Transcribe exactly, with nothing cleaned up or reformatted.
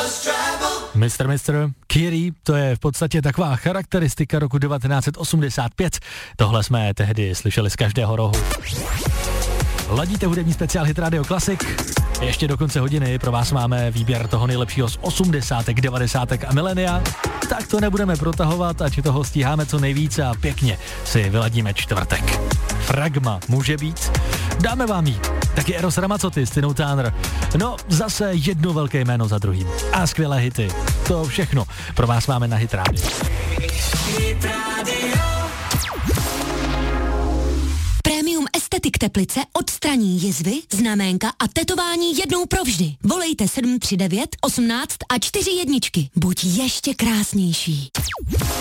mister mister Kiri, to je v podstatě taková charakteristika roku devatenáct set osmdesát pět. Tohle jsme tehdy slyšeli z každého rohu. Ladíte hudební speciál Hit Radio Classic. Ještě do konce hodiny pro vás máme výběr toho nejlepšího z osmdesátek, devadesátek a milénia. Tak to nebudeme protahovat, ať toho stíháme co nejvíce a pěkně si vyladíme čtvrtek. Fragma může být. Dáme vám jí. Taky Eros Ramazzotti s Tinou Turner. No, zase jedno velké jméno za druhým. A skvělé hity. To všechno pro vás máme na Hit Radio. Hit Radio. Premium Estetik Teplice odstraní jizvy, znaménka a tetování jednou provždy. Volejte sedm tři devět, osmnáct a čtyři jedničky. Buď ještě krásnější.